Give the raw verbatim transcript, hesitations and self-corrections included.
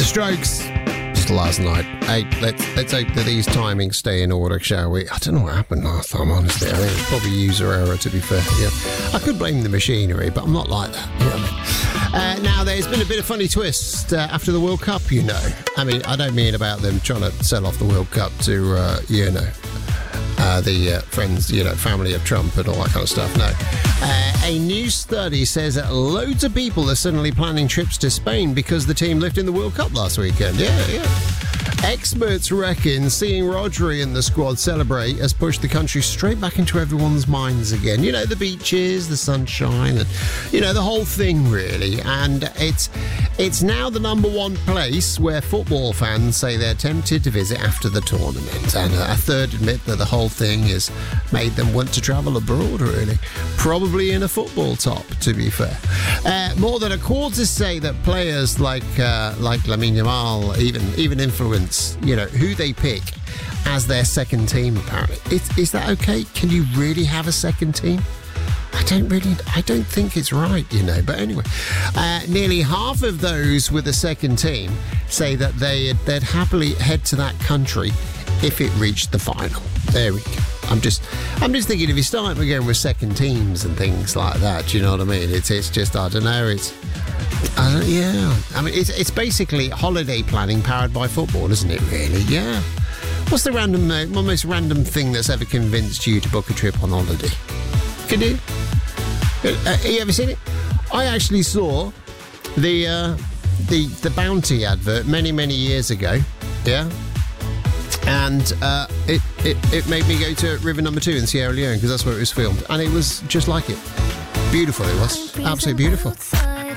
The Strokes. Just last night. Hey, let's let's hope that these timings stay in order, shall we? I don't know what happened last time, honestly. I think it's probably user error, to be fair. Yeah, I could blame the machinery, but I'm not like that. You know what I mean? Uh, now, there's been a bit of funny twist uh, after the World Cup, you know. I mean, I don't mean about them trying to sell off the World Cup to, uh, you know, uh, the uh, friends, you know, family of Trump and all that kind of stuff. No. Uh, a new study says that loads of people are suddenly planning trips to Spain because the team lifted in the World Cup last weekend. Yeah, yeah. Experts reckon seeing Rodri and the squad celebrate has pushed the country straight back into everyone's minds again. You know, the beaches, the sunshine, and, you know, the whole thing, really. And it's it's now the number one place where football fans say they're tempted to visit after the tournament. And a third admit that the whole thing has made them want to travel abroad, really. Probably in a football top, to be fair. Uh, more than a quarter say that players like uh, like Lamine Yamal even, even influence, you know, who they pick as their second team, apparently. Is, is that okay? Can you really have a second team? I don't really, I don't think it's right, you know. But anyway, uh, nearly half of those with a second team say that they, they'd happily head to that country if it reached the final. There we go. I'm just, I'm just thinking if you start again with second teams and things like that, do you know what I mean? It's, it's just, I don't know, it's, I don't, yeah. I mean, it's, it's basically holiday planning powered by football, isn't it, really? Yeah. What's the random, uh, most random thing that's ever convinced you to book a trip on holiday? Can you? Uh, have you ever seen it? I actually saw the, uh, the, the Bounty advert many, many years ago. Yeah. And uh, it, it, it made me go to River Number Two in Sierra Leone because that's where it was filmed. And it was just like it. Beautiful it was. Absolutely beautiful.